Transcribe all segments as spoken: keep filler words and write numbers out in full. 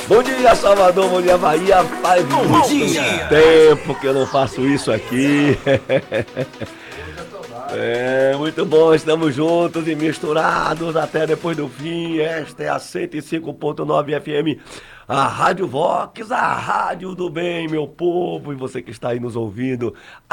Bom dia, Salvador, bom dia, Bahia. Faz muito tempo que eu não faço isso aqui. É, muito bom, estamos juntos e misturados até depois do fim. Esta é a cento e cinco ponto nove F M, a Rádio Vox, a rádio do bem, meu povo. E você que está aí nos ouvindo,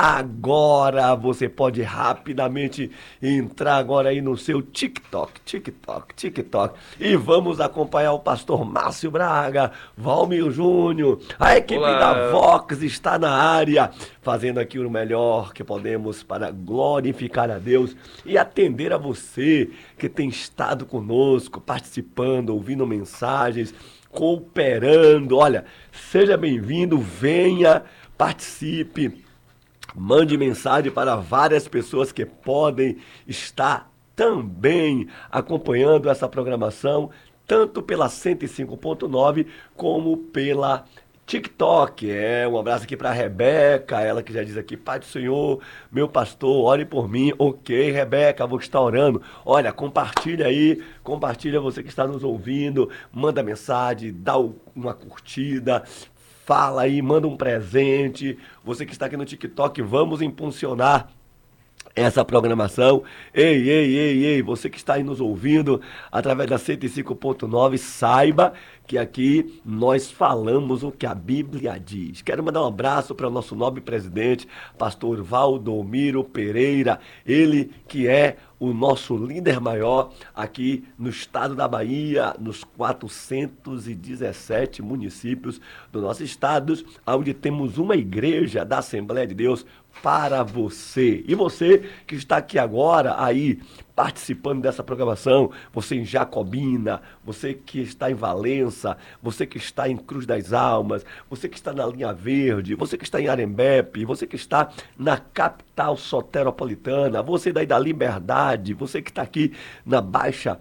agora você pode rapidamente entrar agora aí no seu TikTok, TikTok, TikTok. E vamos acompanhar o pastor Márcio Braga, Valmir Júnior, a equipe Olá. da Vox está na área, fazendo aqui o melhor que podemos para glorificar a Deus e atender a você que tem estado conosco, participando, ouvindo mensagens, cooperando. Olha, seja bem-vindo, venha, participe, mande mensagem para várias pessoas que podem estar também acompanhando essa programação, tanto pela cento e cinco ponto nove como pela TikTok. É, um abraço aqui para a Rebeca, ela que já diz aqui: Pai do Senhor, meu pastor, ore por mim. Ok, Rebeca, vou estar orando. Olha, compartilha aí, compartilha você que está nos ouvindo, manda mensagem, dá uma curtida, fala aí, manda um presente. Você que está aqui no TikTok, vamos impulsionar essa programação. Ei, ei, ei, ei, você que está aí nos ouvindo através da cento e cinco ponto nove, saiba que aqui nós falamos o que a Bíblia diz. Quero mandar um abraço para o nosso nobre presidente, pastor Valdomiro Pereira, ele que é o nosso líder maior aqui no estado da Bahia, nos quatrocentos e dezessete municípios do nosso estado, onde temos uma igreja da Assembleia de Deus para você. E você que está aqui agora, aí, participando dessa programação, você em Jacobina, você que está em Valença, você que está em Cruz das Almas, você que está na Linha Verde, você que está em Arembepe, você que está na capital soteropolitana, você daí da Liberdade, você que está aqui na Baixa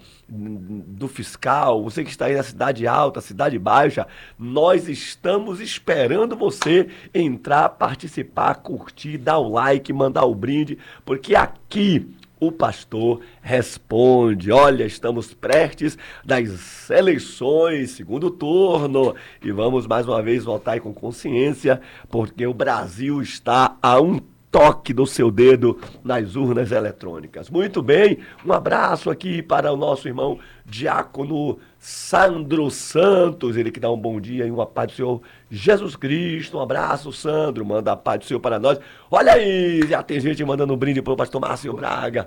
do Fiscal, você que está aí na Cidade Alta, Cidade Baixa, nós estamos esperando você entrar, participar, curtir, dar o like, mandar o brinde, porque aqui o pastor responde. Olha, estamos prestes das eleições, segundo turno, e vamos mais uma vez votar aí com consciência, porque o Brasil está a um toque do seu dedo nas urnas eletrônicas. Muito bem, um abraço aqui para o nosso irmão Diácono Sandro Santos, ele que dá um bom dia e uma paz do Senhor Jesus Cristo. Um abraço, Sandro, manda a paz do Senhor para nós. Olha aí, já tem gente mandando um brinde para o pastor Márcio Braga.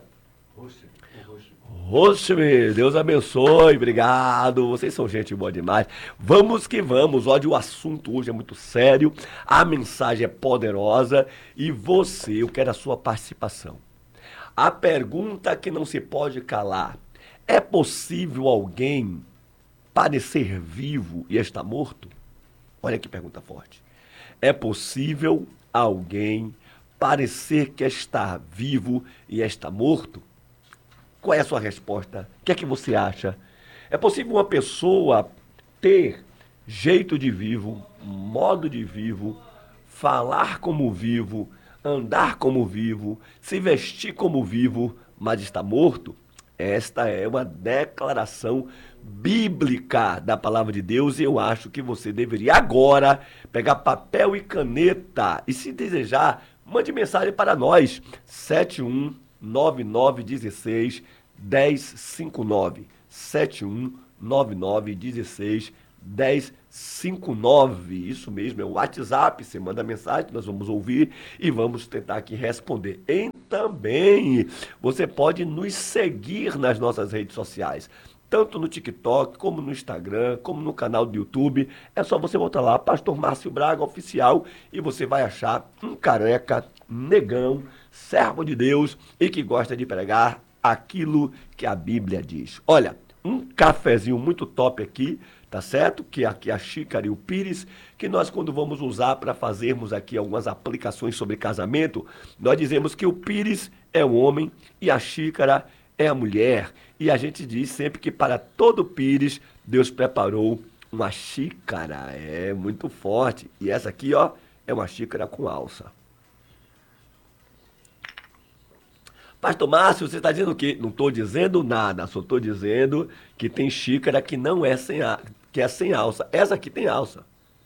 Oxe, Deus abençoe, obrigado, vocês são gente boa demais. Vamos que vamos, olha, o assunto hoje é muito sério, a mensagem é poderosa e você, eu quero a sua participação. A pergunta que não se pode calar: é possível alguém parecer vivo e estar morto? Olha que pergunta forte. É possível alguém parecer que está vivo e está morto? Qual é a sua resposta? O que é que você acha? É possível uma pessoa ter jeito de vivo, modo de vivo, falar como vivo, andar como vivo, se vestir como vivo, mas está morto? Esta é uma declaração bíblica da palavra de Deus e eu acho que você deveria agora pegar papel e caneta e, se desejar, mande mensagem para nós, sete um nove nove um seis um zero cinco nove, sete um nove nove um seis um zero cinco nove, isso mesmo, é o WhatsApp, você manda mensagem, nós vamos ouvir e vamos tentar aqui responder. E também você pode nos seguir nas nossas redes sociais, tanto no TikTok, como no Instagram, como no canal do YouTube. É só você botar lá, Pastor Márcio Braga Oficial, e você vai achar um careca, negão, servo de Deus e que gosta de pregar aquilo que a Bíblia diz. Olha, um cafezinho muito top aqui, tá certo? Que é aqui a xícara e o pires, que nós, quando vamos usar para fazermos aqui algumas aplicações sobre casamento, nós dizemos que o pires é o homem e a xícara é a mulher. E a gente diz sempre que para todo pires, Deus preparou uma xícara. É muito forte. E essa aqui, ó, é uma xícara com alça. Pastor Márcio, você está dizendo o quê? Não estou dizendo nada, só estou dizendo que tem xícara que não é sem a... que é sem alça. Essa aqui tem alça.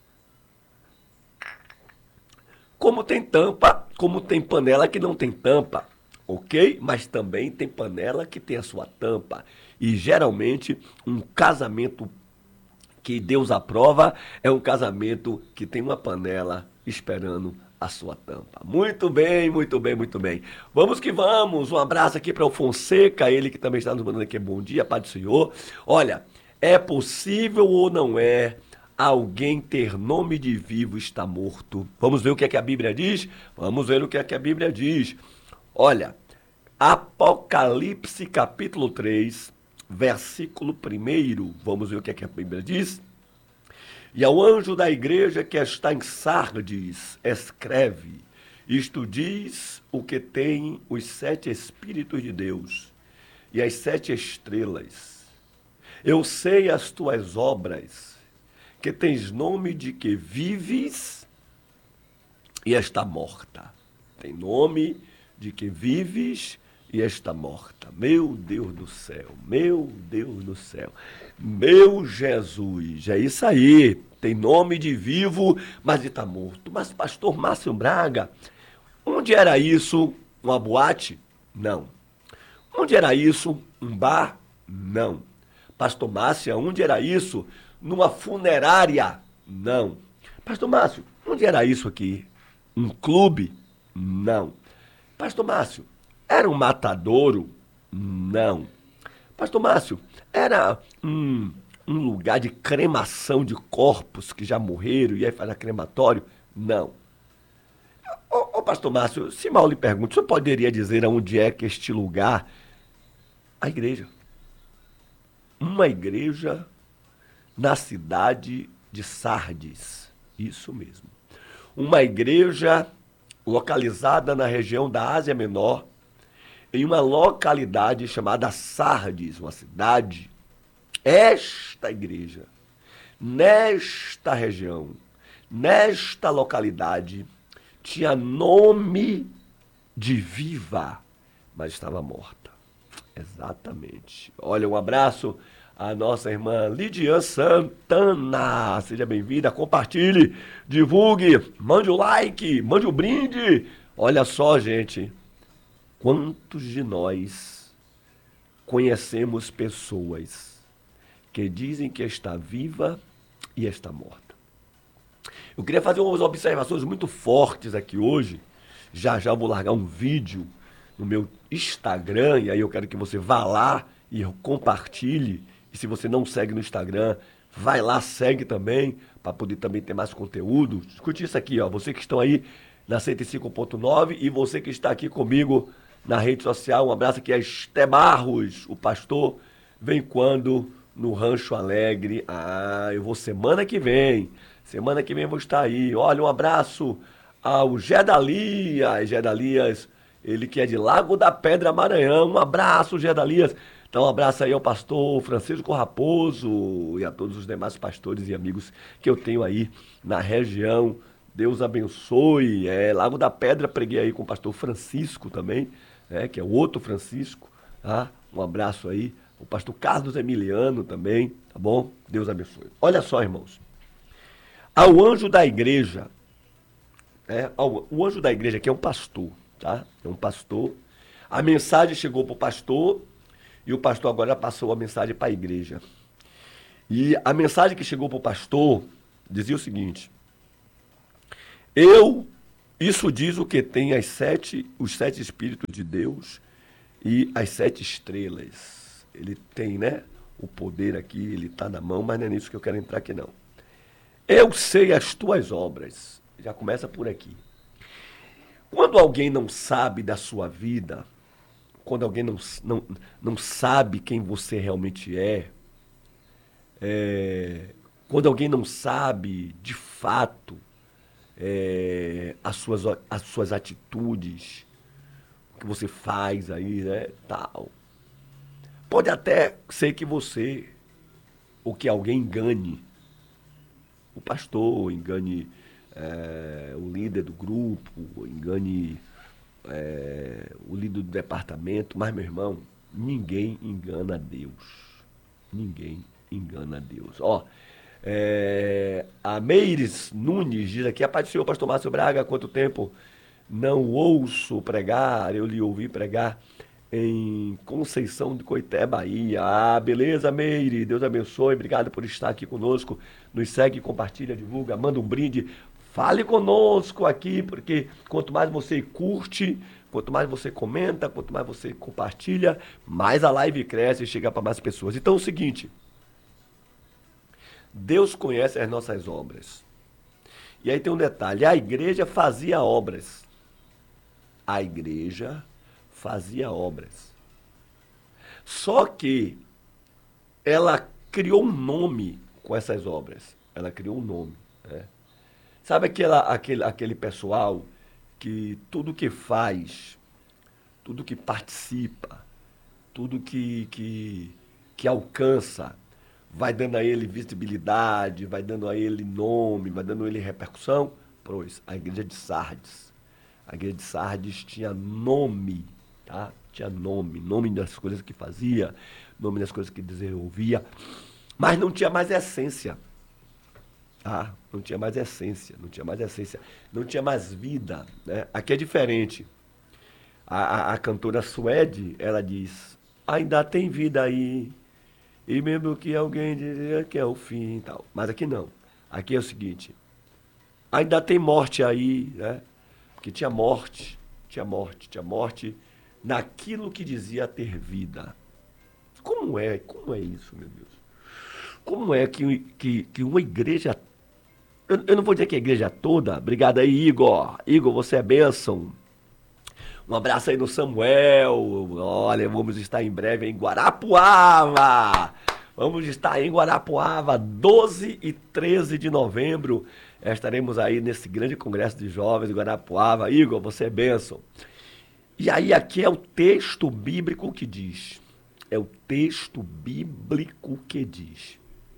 Como tem tampa, como tem panela que não tem tampa, ok? Mas também tem panela que tem a sua tampa. E geralmente um casamento que Deus aprova é um casamento que tem uma panela esperando a sua tampa. Muito bem, muito bem, muito bem. Vamos que vamos. Um abraço aqui para o Fonseca, ele que também está nos mandando aqui bom dia, Pai do Senhor. Olha, é possível ou não é alguém ter nome de vivo e está morto? Vamos ver o que é que a Bíblia diz? Vamos ver o que é que a Bíblia diz. Olha, Apocalipse capítulo três, versículo um. Vamos ver o que é que a Bíblia diz? E ao anjo da igreja que está em Sardes, escreve: isto diz o que tem os sete Espíritos de Deus e as sete estrelas. Eu sei as tuas obras, que tens nome de que vives e está morta. Tem nome de que vives e está morta. Meu Deus do céu, meu Deus do céu, meu Jesus, é isso aí. Tem nome de vivo, mas está morto. Mas pastor Márcio Braga, onde era isso? Uma boate? Não. Onde era isso? Um bar? Não. Pastor Márcio, onde era isso? Numa funerária? Não. Pastor Márcio, onde era isso aqui? Um clube? Não. Pastor Márcio, era um matadouro? Não. Pastor Márcio, era um, um lugar de cremação de corpos que já morreram e aí faz a crematório? Não. Ô, ô pastor Márcio, se mal lhe pergunto, o senhor poderia dizer aonde é que este lugar? A igreja. Uma igreja na cidade de Sardes. Isso mesmo. Uma igreja localizada na região da Ásia Menor, em uma localidade chamada Sardes, uma cidade. Esta igreja, nesta região, nesta localidade, tinha nome de viva, mas estava morta. Exatamente. Olha, um abraço à nossa irmã Lidiane Santana. Seja bem-vinda, compartilhe, divulgue, mande o like, mande o brinde. Olha só, gente, quantos de nós conhecemos pessoas que dizem que está viva e está morta? Eu queria fazer umas observações muito fortes aqui hoje. Já já eu vou largar um vídeo no meu Instagram, e aí eu quero que você vá lá e compartilhe. E se você não segue no Instagram, vai lá, segue também, para poder também ter mais conteúdo. Escute isso aqui, ó. Você que estão aí na cento e cinco ponto nove e você que está aqui comigo na rede social. Um abraço aqui a Esté Barros, o pastor vem quando no Rancho Alegre. Ah, eu vou semana que vem. Semana que vem eu vou estar aí. Olha, um abraço ao Gedalias, Gedalias, ele que é de Lago da Pedra, Maranhão. Um abraço, Gedalias. Então, um abraço aí ao pastor Francisco Raposo e a todos os demais pastores e amigos que eu tenho aí na região. Deus abençoe. É, Lago da Pedra, preguei aí com o pastor Francisco também, é, que é o outro Francisco. Tá? Um abraço aí. O pastor Carlos Emiliano também, tá bom? Deus abençoe. Olha só, irmãos. Ao anjo da igreja, é, ao, o anjo da igreja aqui é um pastor, tá? É um pastor. A mensagem chegou para o pastor e o pastor agora passou a mensagem para a igreja. E a mensagem que chegou para o pastor dizia o seguinte: eu, isso diz o que tem as sete, os sete Espíritos de Deus e as sete estrelas. Ele tem, né, o poder aqui, ele está na mão, mas não é nisso que eu quero entrar aqui não. Eu sei as tuas obras. Já começa por aqui. Quando alguém não sabe da sua vida, quando alguém não, não, não sabe quem você realmente é, é, quando alguém não sabe, de fato, é, as, suas, as suas atitudes, o que você faz aí, né, tal. Pode até ser que você, ou que alguém engane o pastor, engane é, o líder do grupo, engane é, o líder do departamento, mas, meu irmão, ninguém engana Deus. Ninguém engana Deus. Ó, É, a Meires Nunes diz aqui, a paz do Senhor, pastor Márcio Braga, há quanto tempo não ouço pregar, eu lhe ouvi pregar em Conceição de Coité, Bahia. Ah, beleza, Meire, Deus abençoe, obrigado por estar aqui conosco, nos segue, compartilha, divulga, manda um brinde, fale conosco aqui, porque quanto mais você curte, quanto mais você comenta, quanto mais você compartilha, mais a live cresce e chega para mais pessoas. Então é o seguinte, Deus conhece as nossas obras. E aí tem um detalhe, a igreja fazia obras. A igreja fazia obras. Só que ela criou um nome com essas obras. Ela criou um nome. Né? Sabe aquela, aquele, aquele pessoal que tudo que faz, tudo que participa, tudo que, que, que alcança, vai dando a ele visibilidade, vai dando a ele nome, vai dando a ele repercussão? Pois, a igreja de Sardes. A igreja de Sardes tinha nome, tá? Tinha nome, nome das coisas que fazia, nome das coisas que desenvolvia, mas não tinha mais essência. Tá? Não tinha mais essência, não tinha mais essência, não tinha mais vida. Né? Aqui é diferente. A, a, a cantora Suede, ela diz, ainda tem vida aí, e mesmo que alguém diga que é o fim e tal. Mas aqui não. Aqui é o seguinte, ainda tem morte aí, né? Porque tinha morte, tinha morte, tinha morte naquilo que dizia ter vida. Como é, como é isso, meu Deus? Como é que, que, que uma igreja... Eu, eu não vou dizer que a igreja toda, obrigado aí, Igor. Igor, você é bênção. Um abraço aí no Samuel. Olha, vamos estar em breve em Guarapuava. Vamos estar em Guarapuava, doze e treze de novembro. Estaremos aí nesse grande congresso de jovens de Guarapuava. Igor, você é bênção. E aí aqui é o texto bíblico que diz. É o texto bíblico que diz.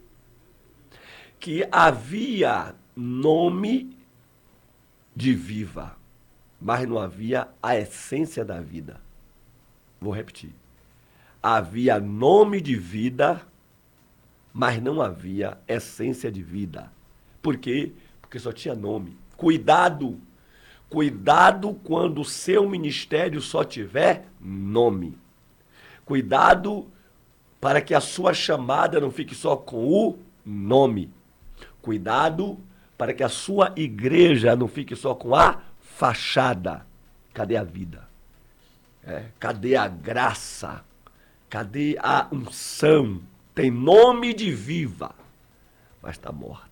Que havia nome de viva, mas não havia a essência da vida. Vou repetir. Havia nome de vida, mas não havia essência de vida. Por quê? Porque só tinha nome. Cuidado! Cuidado quando o seu ministério só tiver nome. Cuidado para que a sua chamada não fique só com o nome. Cuidado para que a sua igreja não fique só com a fachada. Cadê a vida? É, cadê a graça? Cadê a unção? Tem nome de viva, mas está morta.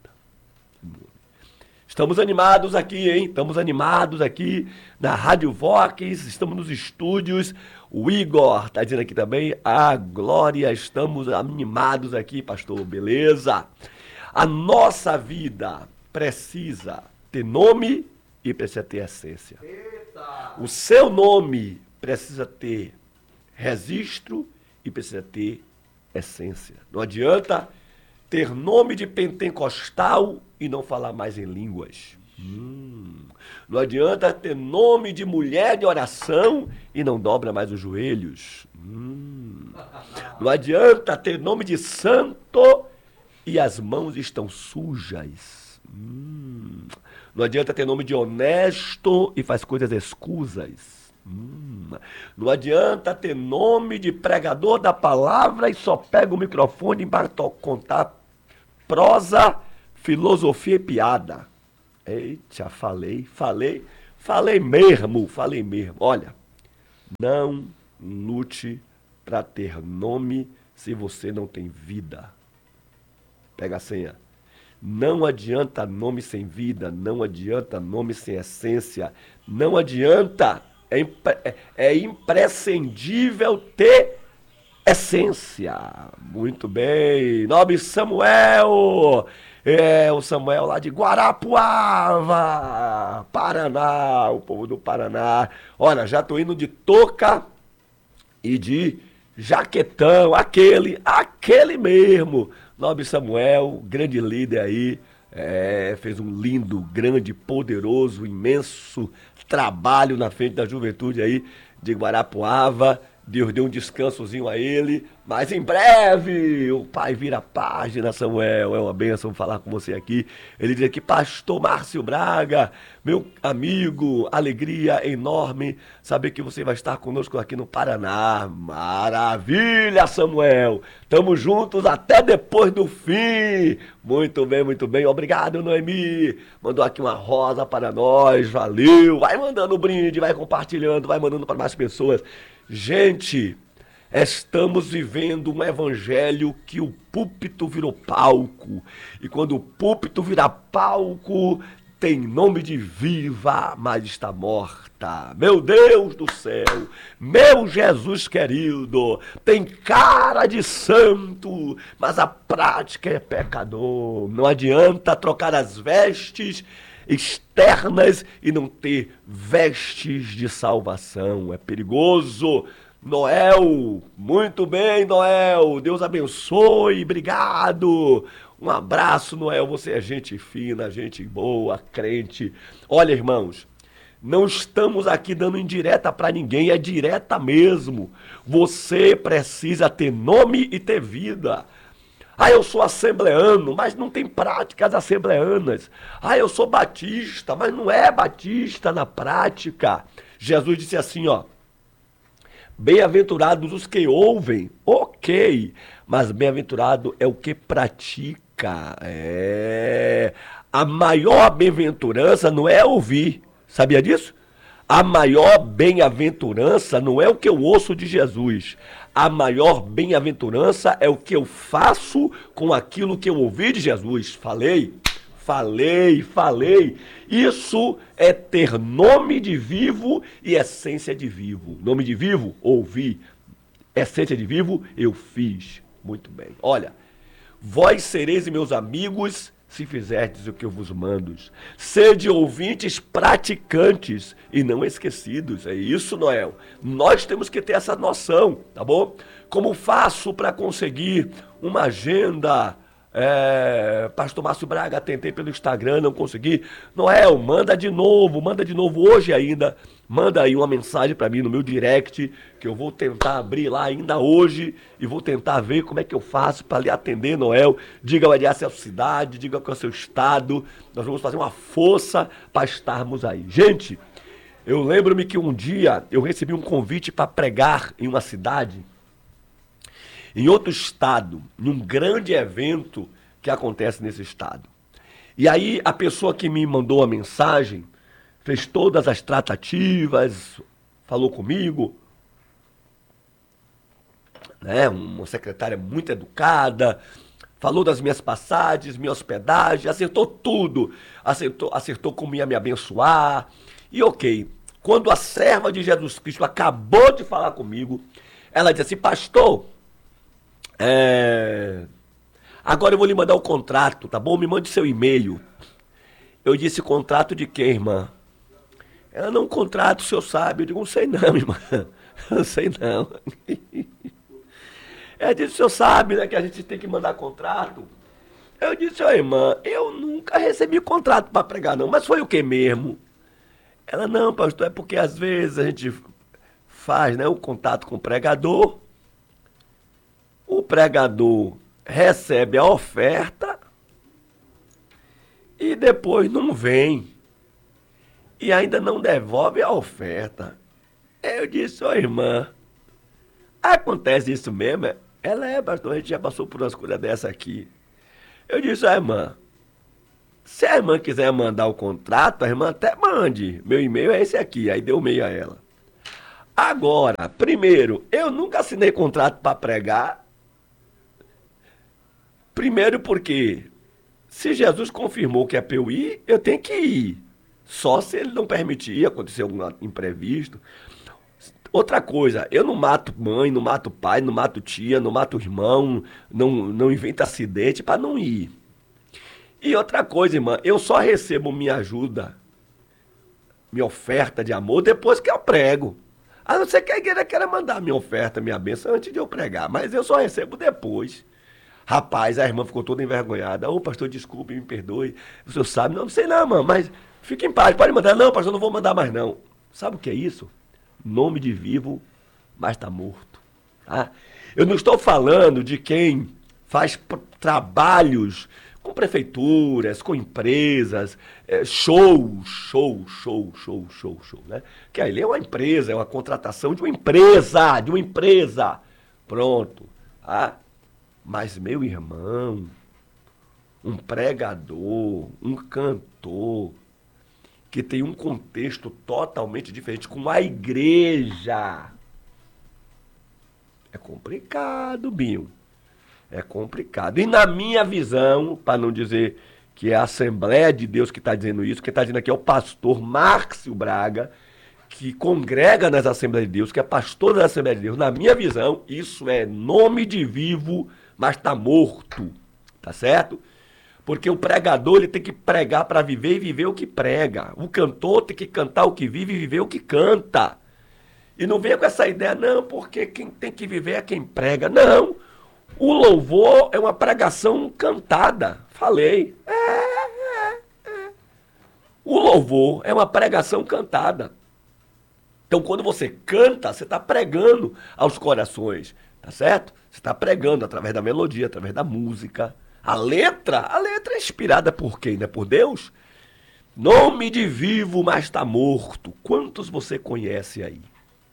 Estamos animados aqui, hein? Estamos animados aqui na Rádio Vox, estamos nos estúdios. O Igor está dizendo aqui também, a Glória, estamos animados aqui, pastor, beleza? A nossa vida precisa ter nome e precisa ter essência. Eita. O seu nome precisa ter registro e precisa ter essência. Não adianta ter nome de pentecostal e não falar mais em línguas. Hum. Não adianta ter nome de mulher de oração e não dobra mais os joelhos. Hum. Não adianta ter nome de santo e as mãos estão sujas. Hum. Não adianta ter nome de honesto e faz coisas escusas. Hum. Não adianta ter nome de pregador da palavra e só pega o microfone para contar prosa, filosofia e piada. Eita, falei, falei, falei mesmo, falei mesmo. Olha, não lute para ter nome se você não tem vida. Pega a senha. Não adianta nome sem vida, não adianta nome sem essência, não adianta, é, impre, é, é imprescindível ter essência. Muito bem, nobre Samuel, é o Samuel lá de Guarapuava, Paraná, o povo do Paraná. Olha, já tô indo de touca e de jaquetão, aquele, aquele mesmo. Nobre Samuel, grande líder aí, é, fez um lindo, grande, poderoso, imenso trabalho na frente da juventude aí de Guarapuava. Deus deu um descansozinho a ele, Mas em breve o pai vira a página, Samuel. É uma bênção falar com você aqui. Ele diz aqui, Pastor Márcio Braga, meu amigo, alegria enorme saber que você vai estar conosco aqui no Paraná. Maravilha, Samuel. Tamo juntos até depois do fim. Muito bem, muito bem. Obrigado, Noemi. Mandou aqui uma rosa para nós. Valeu. Vai mandando o brinde, vai compartilhando, vai mandando para mais pessoas. Gente, estamos vivendo um evangelho que o púlpito virou palco. E quando o púlpito vira palco, tem nome de viva, mas está morta. Meu Deus do céu, meu Jesus querido, tem cara de santo, mas a prática é pecador. Não adianta trocar as vestes externas e não ter vestes de salvação. É perigoso. Noel, muito bem, Noel, Deus abençoe, obrigado. Um abraço, Noel, você é gente fina, gente boa, crente. Olha, irmãos, não estamos aqui dando indireta para ninguém, é direta mesmo. Você precisa ter nome e ter vida. Ah, eu sou assembleano, mas não tem práticas assembleanas. Ah, eu sou batista, mas não é batista na prática. Jesus disse assim, ó. Bem-aventurados os que ouvem, ok, mas bem-aventurado é o que pratica. É. A maior bem-aventurança não é ouvir, sabia disso? A maior bem-aventurança não é o que eu ouço de Jesus. A maior bem-aventurança é o que eu faço com aquilo que eu ouvi de Jesus. Falei? Falei, falei. Isso é ter nome de vivo e essência de vivo. Nome de vivo, ouvi. Essência de vivo, eu fiz. Muito bem. Olha, vós sereis meus amigos se fizerdes o que eu vos mando. Sede ouvintes praticantes e não esquecidos. É isso, Noel. Nós temos que ter essa noção, tá bom? Como faço para conseguir uma agenda? É, Pastor Márcio Braga, tentei pelo Instagram, não consegui. Noel, manda de novo, manda de novo hoje ainda. Manda aí uma mensagem para mim no meu direct, que eu vou tentar abrir lá ainda hoje e vou tentar ver como é que eu faço para lhe atender, Noel. Diga onde é a sua cidade, diga qual é o seu estado. Nós vamos fazer uma força para estarmos aí. Gente, eu lembro-me que um dia eu recebi um convite para pregar em uma cidade, em outro estado, num grande evento que acontece nesse estado. E aí a pessoa que me mandou a mensagem fez todas as tratativas, falou comigo, né, uma secretária muito educada, falou das minhas passagens, minha hospedagem, acertou tudo, acertou, acertou como ia me abençoar, e ok. Quando a serva de Jesus Cristo acabou de falar comigo, ela disse assim, pastor, É... agora eu vou lhe mandar o contrato, tá bom? Me mande seu e-mail. Eu disse, contrato de quem, irmã? Ela, não, contrato, o senhor sabe. Eu digo, não sei não, irmã. Não sei não. Ela disse, o senhor sabe, né, que a gente tem que mandar contrato? Eu disse, ó, irmã, eu nunca recebi contrato para pregar não, mas foi o que mesmo? Ela, não, pastor, é porque às vezes a gente faz, né, o contato com o pregador, o pregador recebe a oferta e depois não vem. E ainda não devolve a oferta. Eu disse, ó, irmã, acontece isso mesmo? Ela é, pastor, a gente já passou por umas coisas dessa aqui. Eu disse, ó, irmã, se a irmã quiser mandar o contrato, a irmã até mande. Meu e-mail é esse aqui. Aí deu o e-mail a ela. Agora, primeiro, eu nunca assinei contrato para pregar. Primeiro porque, se Jesus confirmou que é para eu ir, eu tenho que ir. Só se ele não permitir, acontecer algum imprevisto. Outra coisa, eu não mato mãe, não mato pai, não mato tia, não mato irmão, não, não invento acidente para não ir. E outra coisa, irmã, eu só recebo minha ajuda, minha oferta de amor, depois que eu prego. A não ser que a igreja queira mandar minha oferta, minha bênção, antes de eu pregar, mas eu só recebo depois. Rapaz, a irmã ficou toda envergonhada. Ô, pastor, desculpe, me perdoe. O senhor sabe? Não, não sei não, irmã, mas fique em paz, pode mandar. Não, pastor, não vou mandar mais não. Sabe o que é isso? Nome de vivo, mas está morto. Tá? Eu não estou falando de quem faz p- trabalhos com prefeituras, com empresas, é, show, show, show, show, show, show, né? Que ali é uma empresa, é uma contratação de uma empresa, de uma empresa. Pronto. Ah, mas meu irmão, um pregador, um cantor, que tem um contexto totalmente diferente com a igreja. É complicado, Binho. É complicado. E na minha visão, para não dizer que é a Assembleia de Deus que está dizendo isso, quem está dizendo aqui é o pastor Márcio Braga, que congrega nas Assembleias de Deus, que é pastor das Assembleias de Deus. Na minha visão, isso é nome de vivo, mas está morto. Tá certo? Porque o pregador ele tem que pregar para viver e viver o que prega. O cantor tem que cantar o que vive e viver o que canta. E não venha com essa ideia, não, porque quem tem que viver é quem prega. Não. O louvor é uma pregação cantada. Falei. É, é, é. O louvor é uma pregação cantada. Então, quando você canta, você está pregando aos corações. Tá certo? Você está pregando através da melodia, através da música. A letra, a letra é inspirada por quem? Não é por Deus? Nome de vivo, mas está morto. Quantos você conhece aí?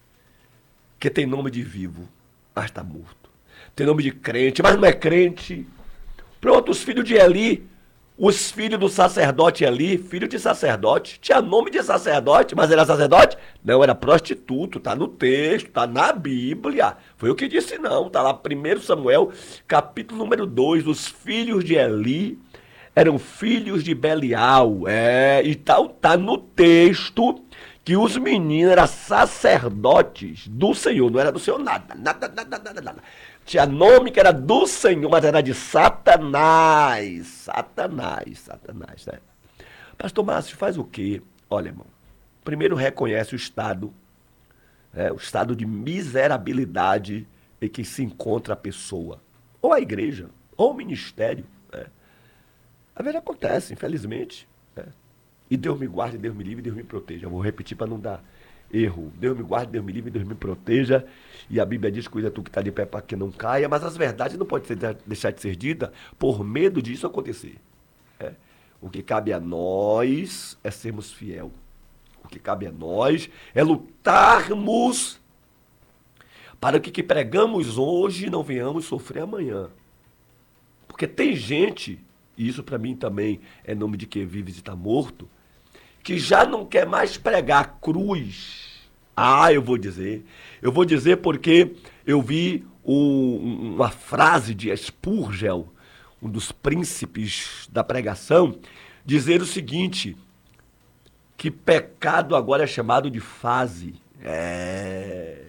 Que tem nome de vivo, mas está morto. Tem nome de crente, mas não é crente. Pronto, os filhos de Eli, os filhos do sacerdote Eli, filho de sacerdote, tinha nome de sacerdote, mas era sacerdote? Não, era prostituto, tá no texto, tá na Bíblia. Foi o que disse não, tá lá primeiro Samuel, capítulo número dois, os filhos de Eli eram filhos de Belial, é, e tal, tá no texto que os meninos eram sacerdotes do Senhor, não era do Senhor nada, nada, nada, nada, nada. Tinha nome que era do Senhor, mas era de Satanás. Satanás, Satanás, né? Pastor Márcio, faz o quê? Olha, irmão, primeiro reconhece o estado, né, o estado de miserabilidade em que se encontra a pessoa, ou a igreja, ou o ministério. Né? A verdade acontece, infelizmente. Né? E Deus me guarde, Deus me livre, Deus me proteja. Eu vou repetir para não dar erro. Deus me guarde, Deus me livre, Deus me proteja. E a Bíblia diz, cuida tu que está de pé para que não caia. Mas as verdades não podem ser, deixar de ser ditas por medo disso acontecer. É. O que cabe a nós é sermos fiel. O que cabe a nós é lutarmos para que o que pregamos hoje não venhamos sofrer amanhã. Porque tem gente, e isso para mim também é nome de quem vive e está morto, que já não quer mais pregar a cruz. Ah, eu vou dizer. Eu vou dizer porque eu vi um, uma frase de Spurgeon, um dos príncipes da pregação, dizer o seguinte, que pecado agora é chamado de fase. É...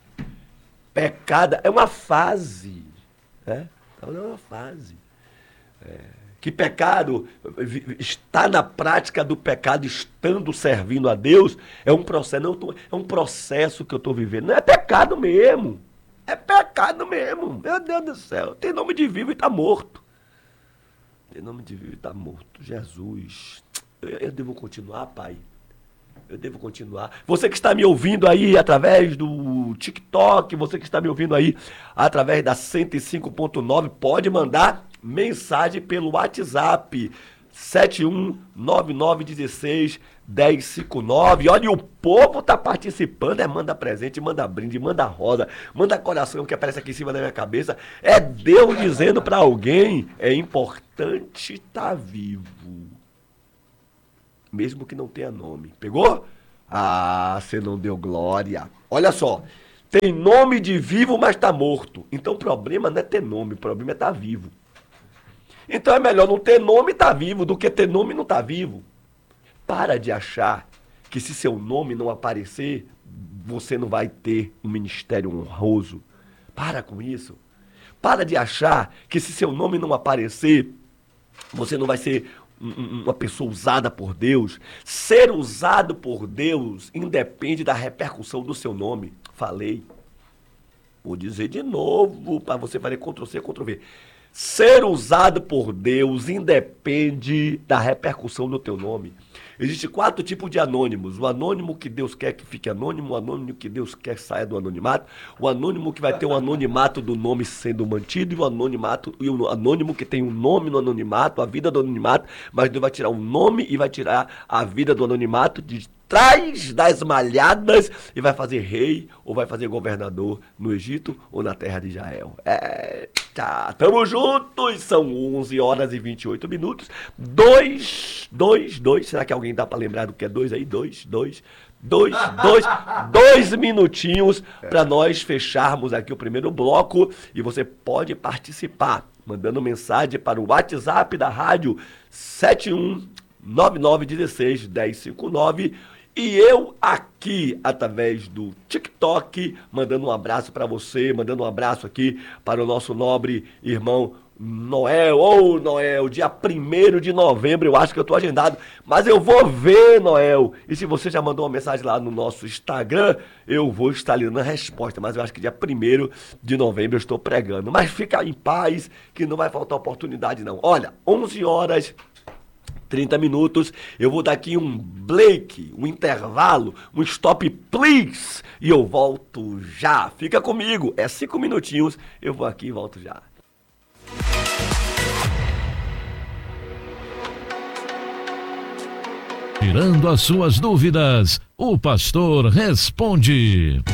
Pecado é uma fase. Né? Então é uma fase. É... Que pecado, está na prática do pecado, estando servindo a Deus, é um processo, não, é um processo que eu estou vivendo. Não é pecado mesmo. É pecado mesmo. Meu Deus do céu. Tem nome de vivo e está morto. Tem nome de vivo e está morto. Jesus. Eu, eu devo continuar, Pai. Eu devo continuar. Você que está me ouvindo aí através do TikTok, você que está me ouvindo aí através da cento e cinco ponto nove, pode mandar mensagem pelo WhatsApp sete um nove nove um seis um zero cinco nove. Olha, o povo tá participando, é manda presente, manda brinde, manda rosa, manda coração que aparece aqui em cima da minha cabeça. É Deus dizendo para alguém, é importante estar tá vivo. Mesmo que não tenha nome. Pegou? Ah, você não deu glória. Olha só, tem nome de vivo, mas tá morto. Então o problema não é ter nome, o problema é estar tá vivo. Então é melhor não ter nome e estar tá vivo do que ter nome e não estar tá vivo. Para de achar que se seu nome não aparecer, você não vai ter um ministério honroso. Para com isso. Para de achar que se seu nome não aparecer, você não vai ser uma pessoa usada por Deus. Ser usado por Deus independe da repercussão do seu nome. Falei. Vou dizer de novo para você fazer control C, control V. Ser usado por Deus independe da repercussão do teu nome. Existem quatro tipos de anônimos. O anônimo que Deus quer que fique anônimo, o anônimo que Deus quer que saia do anonimato, o anônimo que vai ter o anonimato do nome sendo mantido, e o anonimato, e o anônimo que tem um nome no anonimato, a vida do anonimato, mas Deus vai tirar o nome e vai tirar a vida do anonimato de trás das malhadas e vai fazer rei ou vai fazer governador no Egito ou na terra de Israel. É, tá, tamo juntos, são onze horas e vinte e oito minutos, dois, dois, dois, será que alguém dá pra lembrar do que é dois aí? Dois, dois, dois, dois, dois minutinhos para nós fecharmos aqui o primeiro bloco e você pode participar, mandando mensagem para o WhatsApp da rádio sete um nove nove um seis um zero cinco nove. E eu aqui, através do TikTok, mandando um abraço para você, mandando um abraço aqui para o nosso nobre irmão Noel. Ô, Noel, dia primeiro de novembro, eu acho que eu tô agendado, mas eu vou ver, Noel. E se você já mandou uma mensagem lá no nosso Instagram, eu vou estar lhe dando a resposta, mas eu acho que dia primeiro de novembro eu estou pregando. Mas fica em paz, que não vai faltar oportunidade não. Olha, onze horas... trinta minutos, eu vou dar aqui um break, um intervalo, um stop please, e eu volto já. Fica comigo, é cinco minutinhos, eu vou aqui e volto já. Tirando as suas dúvidas, o pastor responde.